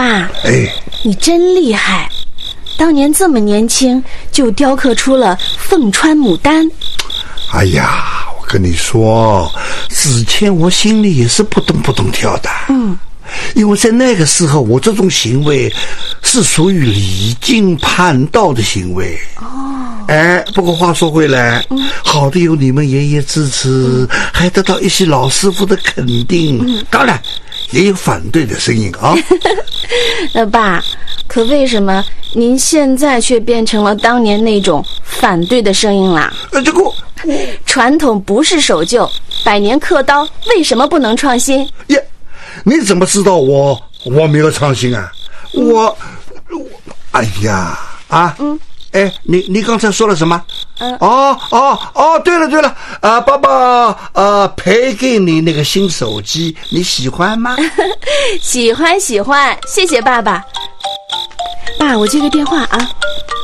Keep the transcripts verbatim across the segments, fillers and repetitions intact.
爸， 哎， 你真厉害，当年这么年轻就雕刻出了凤穿牡丹。 哎呀，我跟你说，之前我心里也是扑通扑通跳的。 嗯， 因为在那个时候，我这种行为是属于离经叛道的行为。哦，哎，不过话说回来，嗯、好的有你们爷爷支持，嗯、还得到一些老师傅的肯定。嗯、当然，也有反对的声音啊。 那爸，可为什么您现在却变成了当年那种反对的声音啦？ 呃，这个传统不是守旧，百年刻刀为什么不能创新？ 耶，你怎么知道我我没有创新啊？嗯、我，我，哎呀啊！嗯。哎，你你刚才说了什么？嗯，哦哦哦，对了对了，啊，爸爸啊，赔给你那个新手机，你喜欢吗？ 喜欢喜欢，谢谢爸爸。爸，我接个电话啊。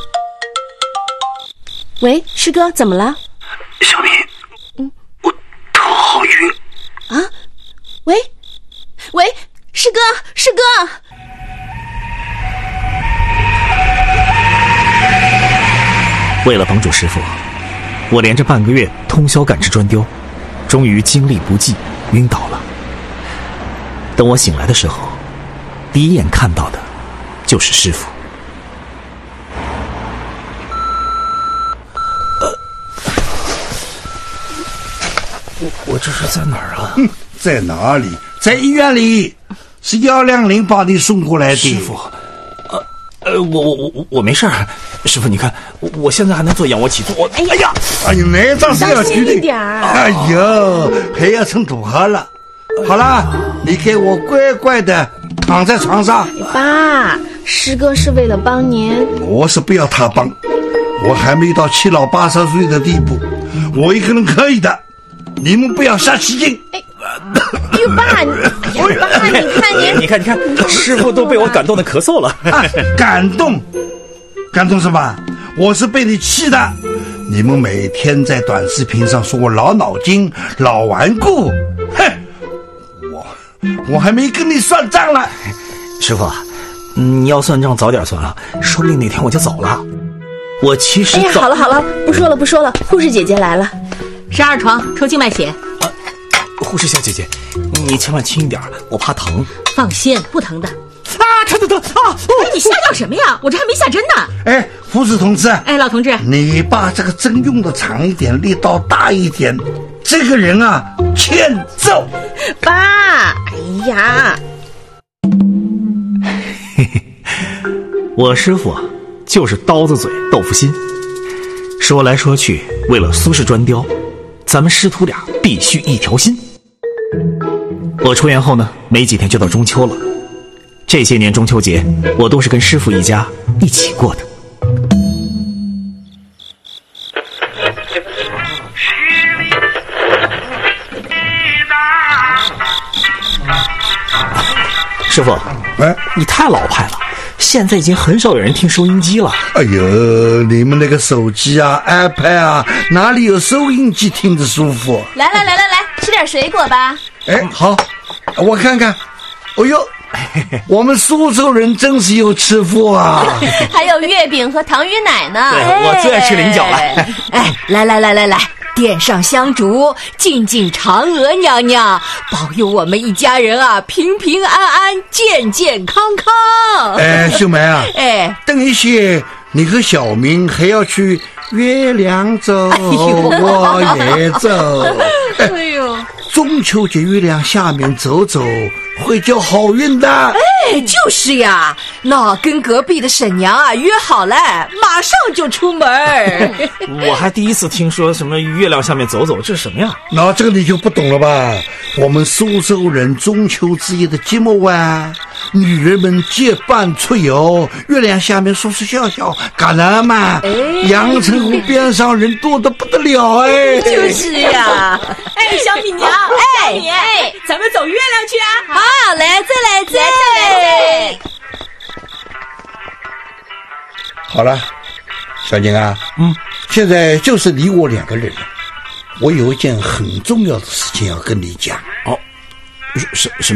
喂，师哥，怎么了？ 小敏， 嗯， 我头好晕。 啊？喂，喂，师哥，师哥。 为了帮助师傅，我连着半个月通宵赶制砖雕，终于精力不济晕倒了。等我醒来的时候，第一眼看到的就是师傅。 呃，我我这是在哪儿啊？嗯，在哪里？在医院里，是幺两零把你送过来的。 师傅，呃呃，我我我我没事儿。师傅，你看，我我现在还能做仰卧起坐。我哎呀， 哎呀，那张是要举的。 哎呦，还要成多好了。好了，你给我乖乖的躺在床上。 爸，师哥是为了帮您。 我是不要他帮，我还没到七老八十岁的地步，我一个人可以的。你们不要瞎起劲。 哎，哎呦，爸，你，哎呀，爸，你看你， 你看你看，师傅都被我感动的咳嗽了。 啊、感动。感动什么？我是被你气的。你们每天在短视频上说我老脑筋、老顽固，哼！我我还没跟你算账了。 师傅，你要算账早点算啊，说不定哪天我就走了。我其实…… 哎呀，好了好了，不说了不说了，护士姐姐来了。 十二床抽静脉血。 啊，护士小姐姐，你千万轻一点，我怕疼。 放心，不疼的。 啊，疼疼疼啊！ 哎，你吓叫什么呀？我这还没下针呢。 哎，护士同志， 哎，老同志， 你把这个针用的长一点，力道大一点。这个人啊，欠揍。 爸，哎呀， 嘿嘿，我师傅啊，就是刀子嘴豆腐心。说来说去，为了苏式砖雕，咱们师徒俩必须一条心。我出院后呢，没几天就到中秋了。这些年中秋节，我都是跟师傅一家一起过的。师傅， 哎， 你太老派了，现在已经很少有人听收音机了。 哎呦，你们那个手机啊 iPad 啊，哪里有收音机听着舒服？ 来来来来来，吃点水果吧。 哎，好，我看看。哎呦，我们苏州人真是有吃货啊！ 还有月饼和糖芋奶呢。 对，我最爱吃菱角了。 哎，来来来来来，点上香烛，敬敬嫦娥娘娘，保佑我们一家人啊平平安安、健健康康。 哎，秀梅啊， 哎， 等一些，你和小明还要去月亮走，我也走。 哎呦， 中秋节月亮下面走走，会交好运的。 哎，就是呀，那跟隔壁的婶娘啊约好了，马上就出门。 我还第一次听说什么月亮下面走走，这是什么呀？ 那这个你就不懂了吧？我们苏州人中秋之夜的节目啊，女人们结伴出游，月亮下面说说笑笑，干了嘛？哎，阳澄湖边上人多得不得了哎。 就是呀。哎，小米娘，哎，小米，哎，咱们走月亮去啊！好，来这来这来这。 好了，小景啊，嗯，现在就是你我两个人了。我有一件很重要的事情要跟你讲。 哦，什什什么？